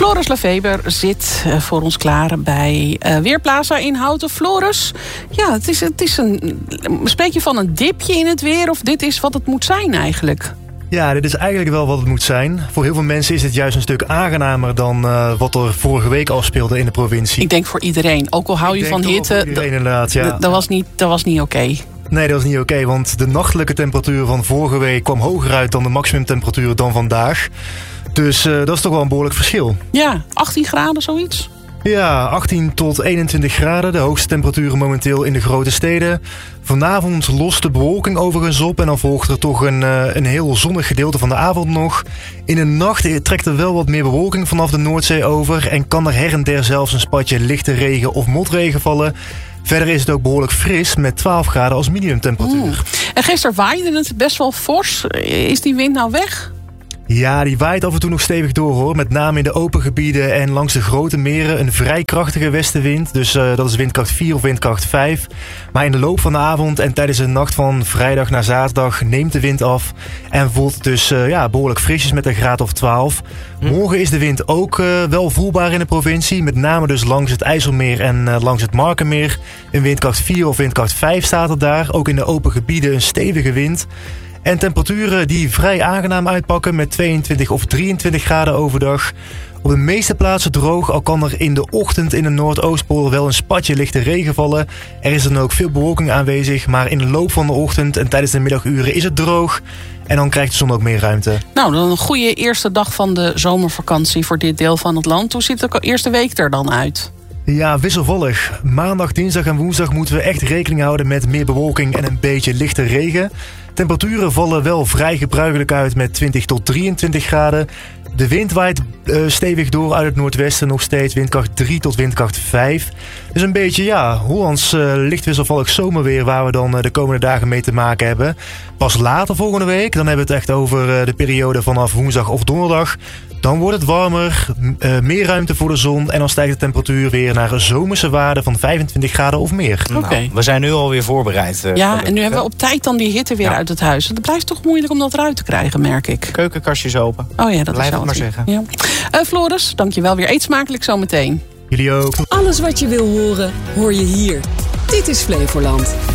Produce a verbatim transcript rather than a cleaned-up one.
Floris Lefeber zit uh, voor ons klaar bij uh, Weerplaza in Houten. Floris, ja, het is, het is een... Spreek je van een dipje in het weer of dit is wat het moet zijn eigenlijk? Ja, dit is eigenlijk wel wat het moet zijn. Voor heel veel mensen is het juist een stuk aangenamer dan uh, wat er vorige week afspeelde in de provincie. Ik denk voor iedereen. Ook al hou je van hitte, iedereen, inderdaad, ja. dat was niet, dat was niet oké. Okay. Nee, dat was niet oké, okay, want de nachtelijke temperatuur van vorige week kwam hoger uit dan de maximumtemperatuur dan vandaag. Dus uh, dat is toch wel een behoorlijk verschil. Ja, achttien graden, zoiets? Ja, achttien tot eenentwintig graden. De hoogste temperaturen momenteel in de grote steden. Vanavond lost de bewolking overigens op en dan volgt er toch een, uh, een heel zonnig gedeelte van de avond nog. In de nacht trekt er wel wat meer bewolking vanaf de Noordzee over en kan er her en der zelfs een spatje lichte regen of motregen vallen. Verder is het ook behoorlijk fris met twaalf graden als minimumtemperatuur. Mm. En gisteren waaide het best wel fors. Is die wind nou weg? Ja, die waait af en toe nog stevig door hoor. Met name in de open gebieden en langs de grote meren een vrij krachtige westenwind. Dus uh, dat is windkracht vier of windkracht vijf. Maar in de loop van de avond en tijdens de nacht van vrijdag naar zaterdag neemt de wind af. En voelt het dus uh, ja, behoorlijk frisjes met een graad of twaalf. Hm. Morgen is de wind ook uh, wel voelbaar in de provincie. Met name dus langs het IJsselmeer en uh, langs het Markenmeer. Een windkracht vier of windkracht vijf staat er daar. Ook in de open gebieden een stevige wind. En temperaturen die vrij aangenaam uitpakken met tweeëntwintig of drieëntwintig graden overdag. Op de meeste plaatsen droog, al kan er in de ochtend in de Noordoostpool wel een spatje lichte regen vallen. Er is dan ook veel bewolking aanwezig, maar in de loop van de ochtend en tijdens de middaguren is het droog. En dan krijgt de zon ook meer ruimte. Nou, dan een goede eerste dag van de zomervakantie voor dit deel van het land. Hoe ziet de eerste week er dan uit? Ja, wisselvallig. Maandag, dinsdag en woensdag moeten we echt rekening houden met meer bewolking en een beetje lichte regen. Temperaturen vallen wel vrij gebruikelijk uit met twintig tot drieëntwintig graden. De wind waait uh, stevig door uit het noordwesten, nog steeds windkracht drie tot windkracht vijf. Dus een beetje, ja, Hollands uh, licht wisselvallig zomerweer waar we dan uh, de komende dagen mee te maken hebben. Pas later volgende week, dan hebben we het echt over uh, de periode vanaf woensdag of donderdag. Dan wordt het warmer, uh, meer ruimte voor de zon en dan stijgt de temperatuur weer naar een zomerse waarde van vijfentwintig graden of meer. Nou, okay. We zijn nu alweer voorbereid. Uh, ja, en nu hebben we op tijd dan die hitte weer ja. uit het huis. Het blijft toch moeilijk om dat eruit te krijgen, merk ik. Keukenkastjes open. Oh ja, dat Blijf is het maar zeggen. Ja. Uh, Floris, dankjewel weer. Eet smakelijk zometeen. Jullie ook. Alles wat je wil horen, hoor je hier. Dit is Flevoland.